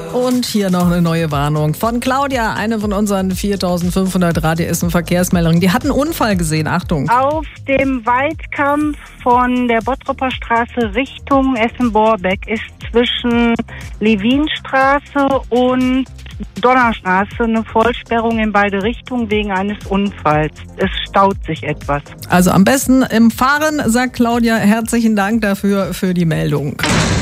Und hier noch eine neue Warnung von Claudia, eine von unseren 4500 Radio Essen Verkehrsmeldungen. Die hat einen Unfall gesehen, Achtung. Auf dem Weitkampf von der Bottroper Straße Richtung Essen-Borbeck ist zwischen Levinstraße und Donnerstraße eine Vollsperrung in beide Richtungen wegen eines Unfalls. Es staut sich etwas. Also am besten im Fahren, sagt Claudia. Herzlichen Dank dafür für die Meldung.